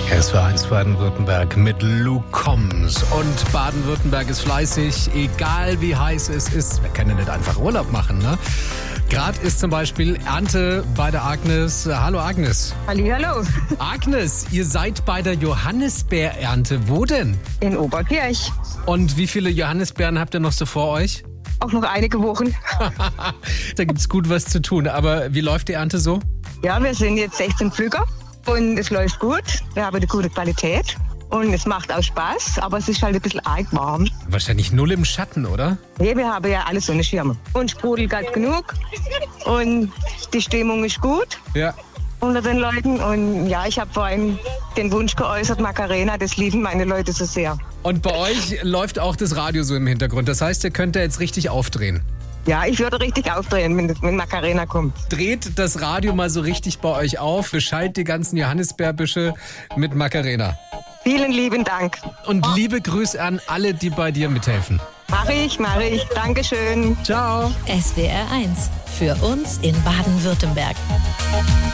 SWR1 Baden-Württemberg mit Luke Combs. Und Baden-Württemberg ist fleißig, egal wie heiß es ist. Wir können nicht einfach Urlaub machen, ne? Gerade ist zum Beispiel Ernte bei der Agnes. Hallo Agnes. Hallihallo. Agnes, ihr seid bei der Johannisbeerernte. Wo denn? In Oberkirch. Und wie viele Johannisbeeren habt ihr noch so vor euch? Auch noch einige Wochen. Da gibt's gut was zu tun. Aber wie läuft die Ernte so? Ja, wir sind jetzt 16 Pflücker und es läuft gut. Wir haben eine gute Qualität und es macht auch Spaß, aber es ist halt ein bisschen arg warm. Wahrscheinlich null im Schatten, oder? Nee, wir haben ja alle Sonnenschirme. Und sprudelt ganz genug und die Stimmung ist gut. Ja. Unter den Leuten. Und ja, ich habe vorhin den Wunsch geäußert, Macarena, das lieben meine Leute so sehr. Und bei euch läuft auch das Radio so im Hintergrund. Das heißt, ihr könnt da jetzt richtig aufdrehen. Ja, ich würde richtig aufdrehen, wenn Macarena kommt. Dreht das Radio mal so richtig bei euch auf, beschallt die ganzen Johannisbeerbüsche mit Macarena. Vielen lieben Dank. Und liebe Grüße an alle, die bei dir mithelfen. Mach ich. Dankeschön. Ciao. SWR1 für uns in Baden-Württemberg.